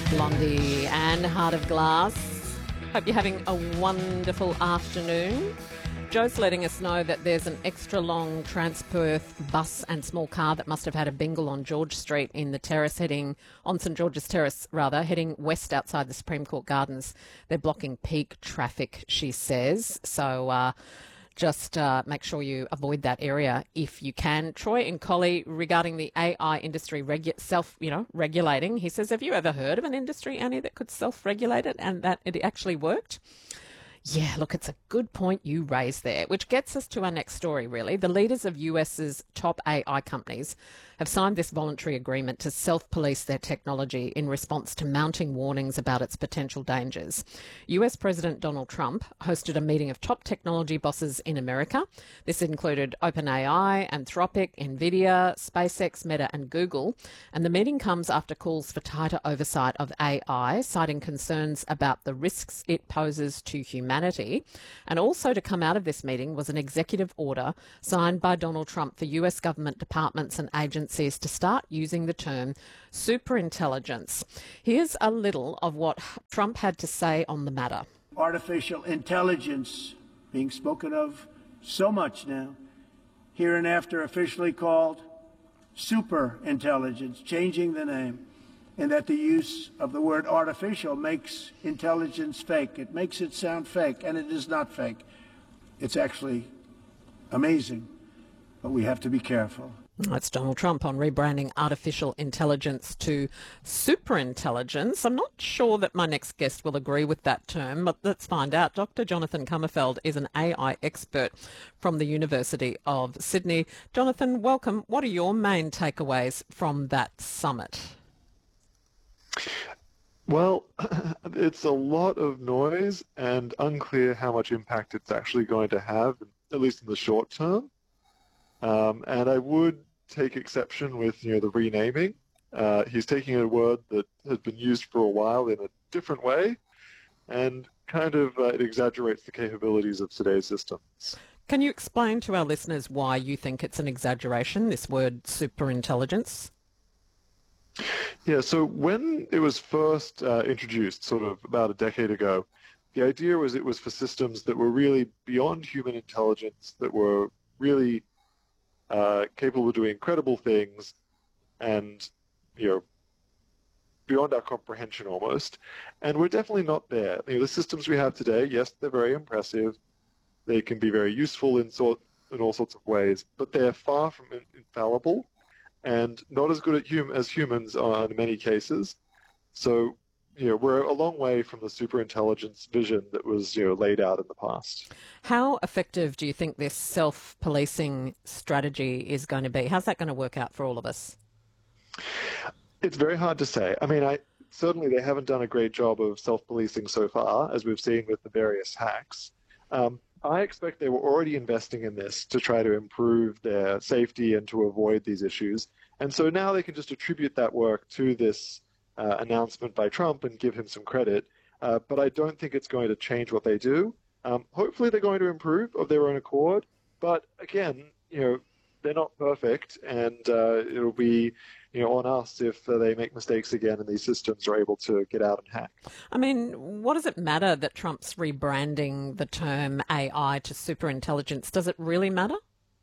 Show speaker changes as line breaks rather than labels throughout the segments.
Blondie and Heart of Glass. Hope you're having a wonderful afternoon. Joe's letting us know that there's an extra long Transperth bus and small car that must have had a bingle on George Street in the terrace on St George's Terrace, heading west outside the Supreme Court Gardens. They're blocking peak traffic, she says. So just make sure you avoid that area if you can. Troy and Collie, regarding the AI industry regulating, he says, have you ever heard of an industry, Annie, that could self-regulate it and that it actually worked? Yeah, look, it's a good point you raised there, which gets us to our next story, really. The leaders of US's top AI companies have signed this voluntary agreement to self-police their technology in response to mounting warnings about its potential dangers. US President Donald Trump hosted a meeting of top technology bosses in America. This included OpenAI, Anthropic, NVIDIA, SpaceX, Meta and Google. And the meeting comes after calls for tighter oversight of AI, citing concerns about the risks it poses to humanity. And also to come out of this meeting was an executive order signed by Donald Trump for US government departments and agencies to start using the term superintelligence. Here's a little of what Trump had to say on the matter.
Artificial intelligence being spoken of so much now, hereinafter officially called superintelligence, changing the name, and that the use of the word artificial makes intelligence fake. It makes it sound fake, and it is not fake. It's actually amazing, but we have to be careful.
That's Donald Trump on rebranding artificial intelligence to superintelligence. I'm not sure that my next guest will agree with that term, but let's find out. Dr. Jonathan Kummerfeld is an AI expert from the University of Sydney. Jonathan, welcome. What are your main takeaways from that summit?
Well, it's a lot of noise and unclear how much impact it's actually going to have, at least in the short term. And I would take exception with, the renaming. He's taking a word that has been used for a while in a different way, and kind of it exaggerates the capabilities of today's systems.
Can you explain to our listeners why you think it's an exaggeration, this word superintelligence?
Yeah, so when it was first introduced, sort of about a decade ago, the idea was it was for systems that were really beyond human intelligence, that were really capable of doing incredible things and, beyond our comprehension almost. And we're definitely not there. The systems we have today, yes, they're very impressive. They can be very useful in all sorts of ways, but they're far from infallible and not as good as humans are in many cases. So, we're a long way from the superintelligence vision that was, laid out in the past.
How effective do you think this self-policing strategy is going to be? How's that going to work out for all of us?
It's very hard to say. I mean, certainly they haven't done a great job of self-policing so far, as we've seen with the various hacks. I expect they were already investing in this to try to improve their safety and to avoid these issues. And so now they can just attribute that work to this announcement by Trump and give him some credit. But I don't think it's going to change what they do. Hopefully they're going to improve of their own accord. But again, they're not perfect, and it'll be on us if they make mistakes again and these systems are able to get out and hack.
I mean, what does it matter that Trump's rebranding the term AI to superintelligence? Does it really matter?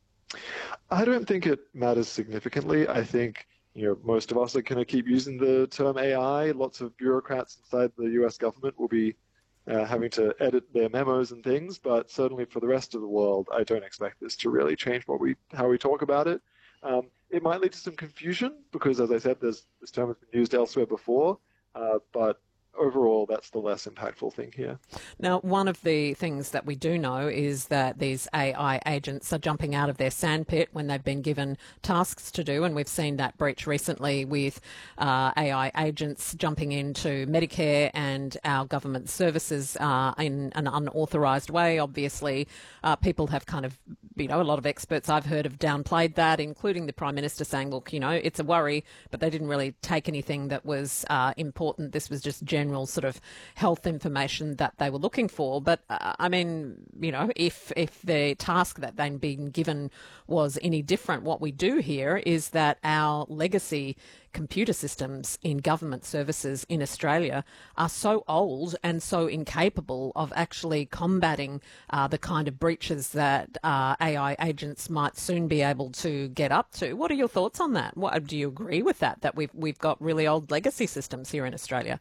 I don't think it matters significantly. I think most of us are going to keep using the term AI. Lots of bureaucrats inside the US government will be having to edit their memos and things, but certainly for the rest of the world, I don't expect this to really change how we talk about it. It might lead to some confusion because, as I said, this term has been used elsewhere before, but overall, that's the less impactful thing here.
Now, one of the things that we do know is that these AI agents are jumping out of their sandpit when they've been given tasks to do, and we've seen that breach recently with AI agents jumping into Medicare and our government services in an unauthorised way. Obviously, people have kind of, a lot of experts I've heard have downplayed that, including the Prime Minister saying, look, it's a worry, but they didn't really take anything that was important. This was just general general sort of health information that they were looking for. But I mean, you know, if the task that they'd been given was any different, what we do here is that our legacy computer systems in government services in Australia are so old and so incapable of actually combating the kind of breaches that AI agents might soon be able to get up to. What are your thoughts on that? Do you agree with that we've got really old legacy systems here in Australia?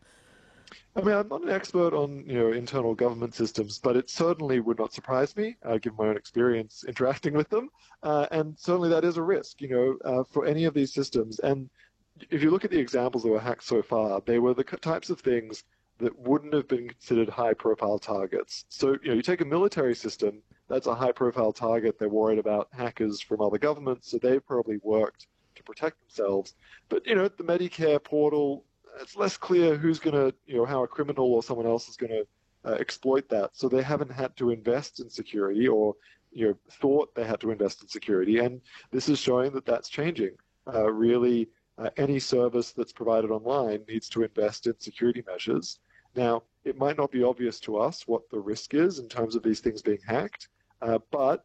I mean, I'm not an expert on, you know, internal government systems, but it certainly would not surprise me, given my own experience interacting with them. And certainly that is a risk, you know, for any of these systems. And if you look at the examples that were hacked so far, they were the types of things that wouldn't have been considered high-profile targets. So, you know, you take a military system, that's a high-profile target. They're worried about hackers from other governments, so they've probably worked to protect themselves. But, you know, the Medicare portal, it's less clear who's going to, you know, how a criminal or someone else is going to exploit that. So they haven't had to invest in security, or, you know, thought they had to invest in security. And this is showing that that's changing. Really, any service that's provided online needs to invest in security measures. Now, it might not be obvious to us what the risk is in terms of these things being hacked, but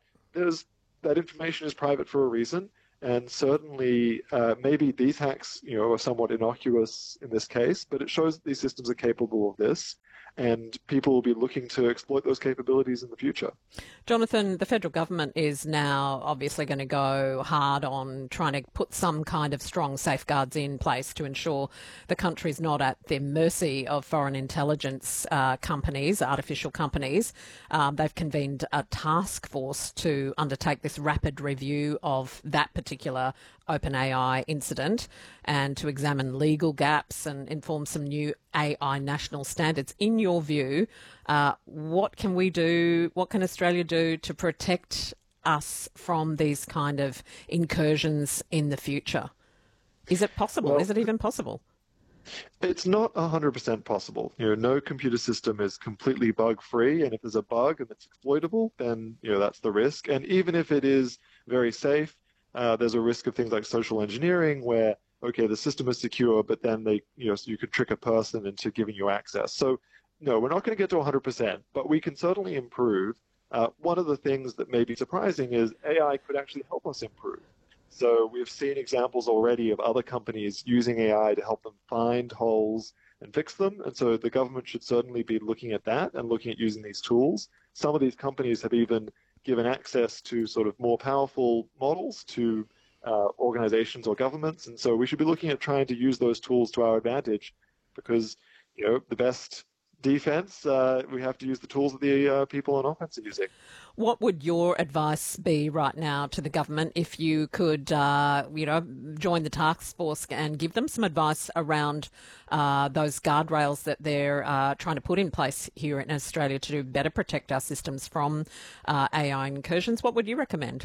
that information is private for a reason. And certainly, maybe these hacks, you know, are somewhat innocuous in this case, but it shows that these systems are capable of this, and people will be looking to exploit those capabilities in the future.
Jonathan, the federal government is now obviously going to go hard on trying to put some kind of strong safeguards in place to ensure the country's not at the mercy of foreign intelligence companies, artificial companies. They've convened a task force to undertake this rapid review of that particular OpenAI incident and to examine legal gaps and inform some new AI national standards. In your view, what can we do, what can Australia do to protect us from these kind of incursions in the future? Is it possible? Is it even possible?
It's not 100% possible. You know, no computer system is completely bug-free, and if there's a bug and it's exploitable, then, you know, that's the risk. And even if it is very safe, there's a risk of things like social engineering where, okay, the system is secure, but then so you could trick a person into giving you access. So, no, we're not going to get to 100%, but we can certainly improve. One of the things that may be surprising is AI could actually help us improve. So we've seen examples already of other companies using AI to help them find holes and fix them. And so the government should certainly be looking at that and looking at using these tools. Some of these companies have even given access to sort of more powerful models to organizations or governments. And so we should be looking at trying to use those tools to our advantage, because, you know, the best defense, we have to use the tools that the people on offense are using.
What would your advice be right now to the government if you could, join the task force and give them some advice around those guardrails that they're trying to put in place here in Australia to better protect our systems from AI incursions? What would you recommend?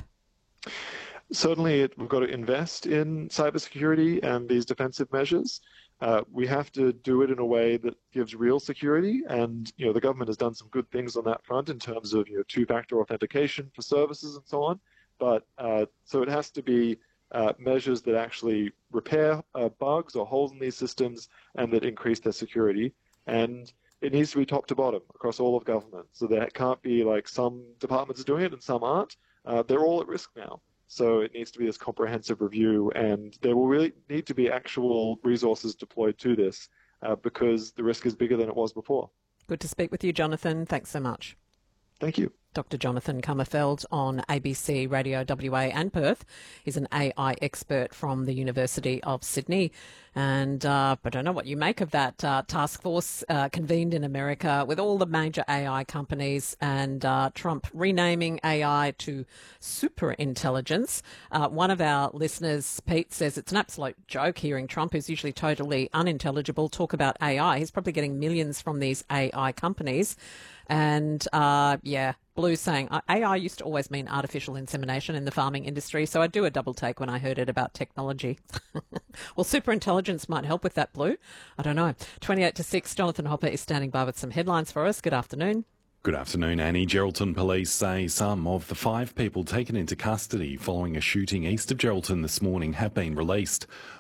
Certainly, we've got to invest in cybersecurity and these defensive measures. We have to do it in a way that gives real security, and, you know, the government has done some good things on that front in terms of, you know, two-factor authentication for services and so on. But so it has to be measures that actually repair bugs or holes in these systems and that increase their security. And it needs to be top to bottom across all of government. So there can't be like some departments are doing it and some aren't. They're all at risk now. So it needs to be this comprehensive review, and there will really need to be actual resources deployed to this because the risk is bigger than it was before.
Good to speak with you, Jonathan. Thanks so much.
Thank you.
Dr. Jonathan Kummerfeld on ABC Radio WA and Perth. He's an AI expert from the University of Sydney. And I don't know what you make of that task force convened in America with all the major AI companies and Trump renaming AI to superintelligence. One of our listeners, Pete, says it's an absolute joke hearing Trump, who's usually totally unintelligible, talk about AI. He's probably getting millions from these AI companies. And Blue saying, AI used to always mean artificial insemination in the farming industry, so I do a double take when I heard it about technology. Well, superintelligence might help with that, Blue. I don't know. 28 to 6, Jonathan Hopper is standing by with some headlines for us. Good afternoon.
Good afternoon, Annie. Geraldton police say some of the 5 people taken into custody following a shooting east of Geraldton this morning have been released.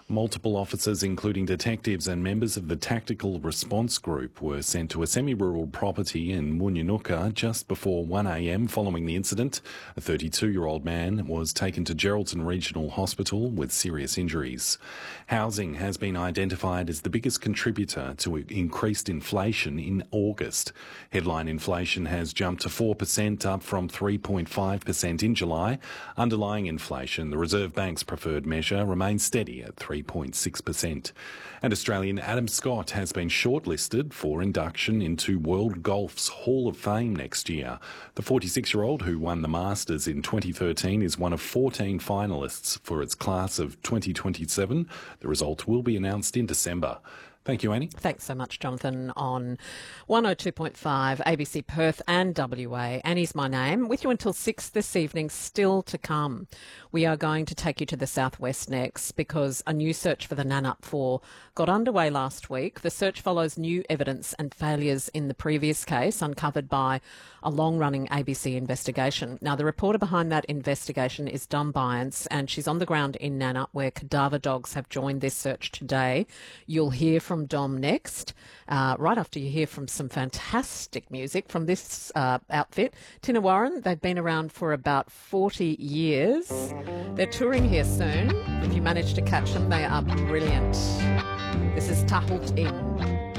Multiple officers, including detectives and members of the Tactical Response Group, were sent to a semi-rural property in Munyanuka just before 1 a.m. following the incident. A 32-year-old man was taken to Geraldton Regional Hospital with serious injuries. Housing has been identified as the biggest contributor to increased inflation in August. Headline inflation has jumped to 4%, up from 3.5% in July. Underlying inflation, the Reserve Bank's preferred measure, remains steady at 3.6%. And Australian Adam Scott has been shortlisted for induction into World Golf's Hall of Fame next year. The 46-year-old, who won the Masters in 2013, is one of 14 finalists for its class of 2027. The result will be announced in December. Thank you, Annie.
Thanks so much, Jonathan, on 102.5 ABC Perth and WA. Annie's my name. With you until 6 this evening, still to come. We are going to take you to the southwest next because a new search for the Nannup 4 got underway last week. The search follows new evidence and failures in the previous case uncovered by a long-running ABC investigation. Now, the reporter behind that investigation is Dom Byance, and she's on the ground in Nannup where cadaver dogs have joined this search today. You'll hear from Dom next, right after you hear from some fantastic music from this outfit. Tina Warren, they've been around for about 40 years. They're touring here soon. If you manage to catch them, they are brilliant. This is Tahut In.